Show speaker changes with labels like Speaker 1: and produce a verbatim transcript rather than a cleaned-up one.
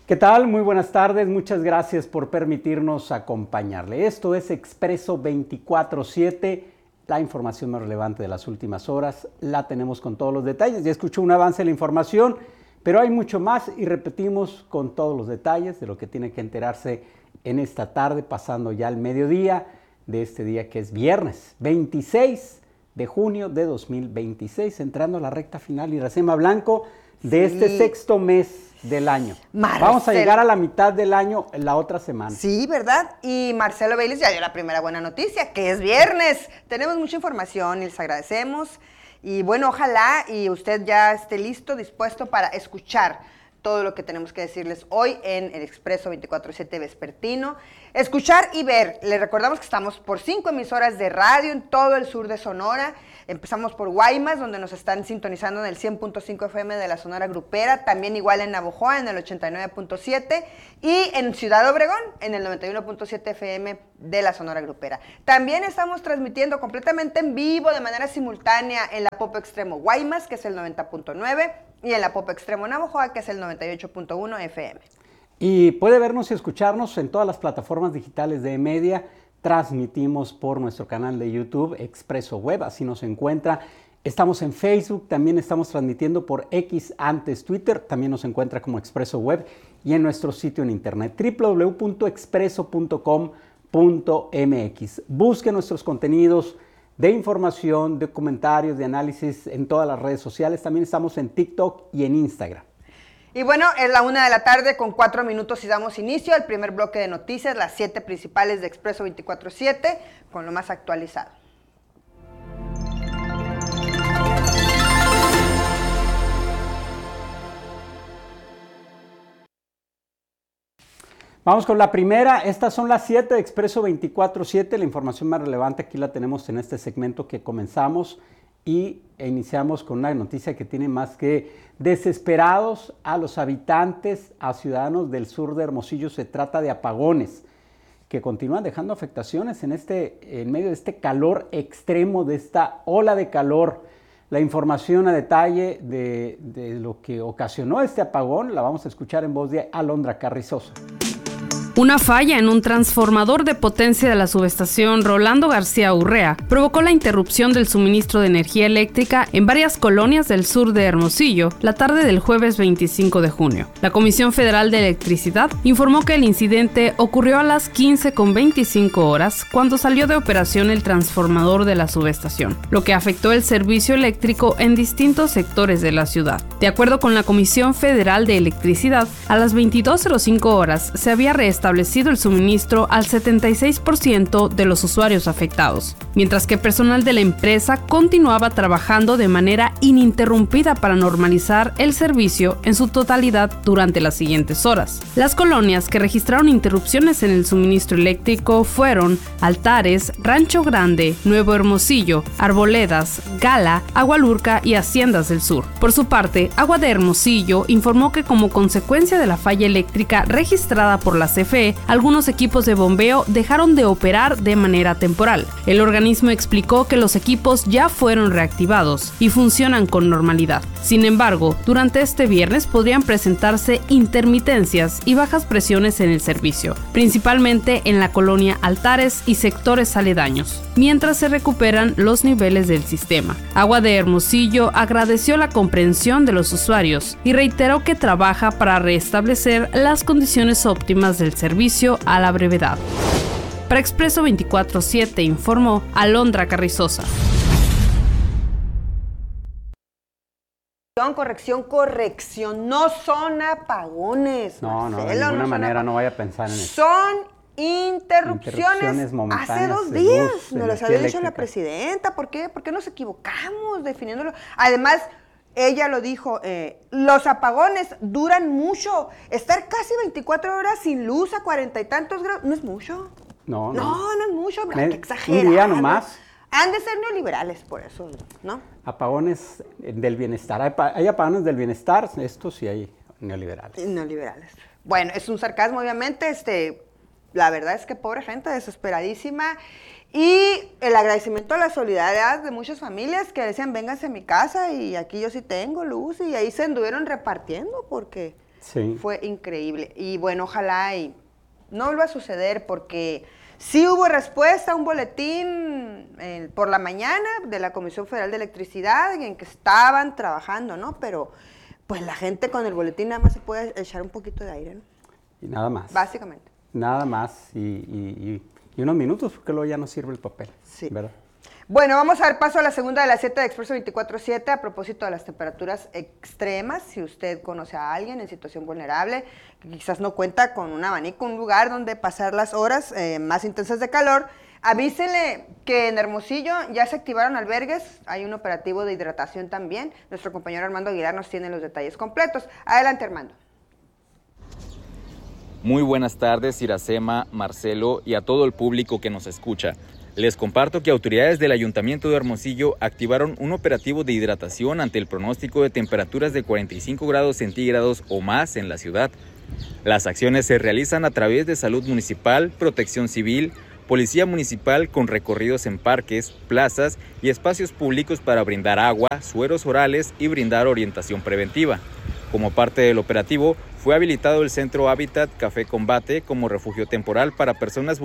Speaker 1: ¿Qué tal? Muy buenas tardes, muchas gracias por permitirnos acompañarle. Esto es Expreso veinticuatro siete, la información más relevante de las últimas horas, la tenemos con todos los detalles. Ya escuchó un avance de la información, pero hay mucho más y repetimos con todos los detalles de lo que tiene que enterarse en esta tarde, pasando ya al mediodía de este día que es viernes veintiséis de junio de dos mil veintiséis, entrando a la recta final, Iracema Blanco, de sí. este sexto mes del año. Marcelo. Vamos a llegar a la mitad del año la otra semana.
Speaker 2: Sí, ¿verdad? Y Marcelo Bailey ya dio la primera buena noticia, que es viernes. Tenemos mucha información y les agradecemos. Y bueno, ojalá y usted ya esté listo, dispuesto para escuchar todo lo que tenemos que decirles hoy en el Expreso veinticuatro siete Vespertino. Escuchar y ver. Les recordamos que estamos por cinco emisoras de radio en todo el sur de Sonora. Empezamos por Guaymas, donde nos están sintonizando en el cien punto cinco F M de la Sonora Grupera, también igual en Navojoa en el ochenta y nueve punto siete y en Ciudad Obregón en el noventa y uno punto siete F M de la Sonora Grupera. También estamos transmitiendo completamente en vivo, de manera simultánea, en la Pop Extremo Guaymas, que es el noventa punto nueve, y en la Pop Extremo Navojoa, que es el noventa y ocho punto uno F M.
Speaker 1: Y puede vernos y escucharnos en todas las plataformas digitales de E-Media. Transmitimos por nuestro canal de YouTube, Expreso Web, así nos encuentra. Estamos en Facebook, también estamos transmitiendo por X, antes Twitter, también nos encuentra como Expreso Web, y en nuestro sitio en internet, doble u doble u doble u punto expreso punto com punto m x. Busque nuestros contenidos de información, de comentarios, de análisis en todas las redes sociales. También estamos en TikTok y en Instagram.
Speaker 2: Y bueno, es la una de la tarde con cuatro minutos y damos inicio al primer bloque de noticias, las siete principales de Expreso veinticuatro siete, con lo más actualizado.
Speaker 1: Vamos con la primera. Estas son las siete de Expreso veinticuatro siete. La información más relevante aquí la tenemos en este segmento que comenzamos y iniciamos con una noticia que tiene más que desesperados a los habitantes, a ciudadanos del sur de Hermosillo. Se trata de apagones que continúan dejando afectaciones en, este, en medio de este calor extremo, de esta ola de calor. La información a detalle de, de lo que ocasionó este apagón la vamos a escuchar en voz de Alondra Carrizosa.
Speaker 3: Una falla en un transformador de potencia de la subestación Rolando García Urrea provocó la interrupción del suministro de energía eléctrica en varias colonias del sur de Hermosillo la tarde del jueves veinticinco de junio. La Comisión Federal de Electricidad informó que el incidente ocurrió a las quince con veinticinco horas cuando salió de operación el transformador de la subestación, lo que afectó el servicio eléctrico en distintos sectores de la ciudad. De acuerdo con la Comisión Federal de Electricidad, a las veintidós cero cinco horas se había reestablecido establecido el suministro al setenta y seis por ciento de los usuarios afectados, mientras que personal de la empresa continuaba trabajando de manera ininterrumpida para normalizar el servicio en su totalidad durante las siguientes horas. Las colonias que registraron interrupciones en el suministro eléctrico fueron Altares, Rancho Grande, Nuevo Hermosillo, Arboledas, Gala, Agualurca y Haciendas del Sur. Por su parte, Agua de Hermosillo informó que como consecuencia de la falla eléctrica registrada por la C F E, algunos equipos de bombeo dejaron de operar de manera temporal. El organismo explicó que los equipos ya fueron reactivados y funcionan con normalidad. Sin embargo, durante este viernes podrían presentarse intermitencias y bajas presiones en el servicio, principalmente en la colonia Altares y sectores aledaños, mientras se recuperan los niveles del sistema. Agua de Hermosillo agradeció la comprensión de los usuarios y reiteró que trabaja para restablecer las condiciones óptimas del servicio a la brevedad. Para Expreso veinticuatro siete informó Alondra Carrizosa.
Speaker 2: Corrección, corrección, no son apagones.
Speaker 1: No, no, de ninguna no manera, no vaya a pensar en eso.
Speaker 2: Son interrupciones,
Speaker 1: interrupciones
Speaker 2: hace dos
Speaker 1: de
Speaker 2: días.
Speaker 1: luz,
Speaker 2: Nos las había dicho la presidenta. ¿Por qué? ¿Por qué nos equivocamos definiéndolo? Además, ella lo dijo, eh, los apagones duran mucho. Estar casi veinticuatro horas sin luz a cuarenta y tantos grados, ¿no es mucho?
Speaker 1: No,
Speaker 2: no. No, no es mucho,
Speaker 1: Me,
Speaker 2: qué exagerado.
Speaker 1: Un día nomás.
Speaker 2: Han de ser neoliberales, por eso, ¿no?
Speaker 1: Apagones del bienestar. Hay, hay apagones del bienestar, estos sí hay neoliberales.
Speaker 2: Neoliberales. Bueno, es un sarcasmo, obviamente. Este, la verdad es que pobre gente, desesperadísima. Y el agradecimiento a la solidaridad de muchas familias que decían, vénganse a mi casa y aquí yo sí tengo luz. Y ahí se anduvieron repartiendo porque
Speaker 1: Sí.
Speaker 2: Fue increíble. Y bueno, ojalá y no vuelva a suceder porque sí hubo respuesta a un boletín eh, por la mañana de la Comisión Federal de Electricidad en que estaban trabajando, ¿no? Pero pues la gente con el boletín nada más se puede echar un poquito de aire, ¿no?
Speaker 1: Y nada más.
Speaker 2: Básicamente.
Speaker 1: Nada más y, y, y, y unos minutos porque luego ya no sirve el papel.
Speaker 2: Sí.
Speaker 1: ¿Verdad?
Speaker 2: Bueno, vamos a dar paso a la segunda de las siete de Expreso veinticuatro siete a propósito de las temperaturas extremas. Si usted conoce a alguien en situación vulnerable, que quizás no cuenta con un abanico, un lugar donde pasar las horas eh, más intensas de calor, avísele que en Hermosillo ya se activaron albergues, hay un operativo de hidratación también. Nuestro compañero Armando Aguilar nos tiene los detalles completos. Adelante, Armando.
Speaker 4: Muy buenas tardes, Iracema, Marcelo y a todo el público que nos escucha. Les comparto que autoridades del Ayuntamiento de Hermosillo activaron un operativo de hidratación ante el pronóstico de temperaturas de cuarenta y cinco grados centígrados o más en la ciudad. Las acciones se realizan a través de Salud Municipal, Protección Civil, Policía Municipal con recorridos en parques, plazas y espacios públicos para brindar agua, sueros orales y brindar orientación preventiva. Como parte del operativo, fue habilitado el Centro Hábitat Café Combate como refugio temporal para personas vulnerables